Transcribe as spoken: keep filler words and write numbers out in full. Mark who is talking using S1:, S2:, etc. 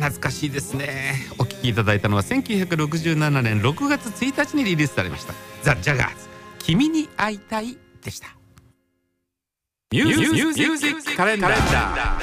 S1: 懐かしいですね。お聴きいただいたのはせんきゅうひゃくろくじゅうななねんろくがつついたちにリリースされましたザ・ジャガーズ君に会いたいでした。ミュージックカレンダー。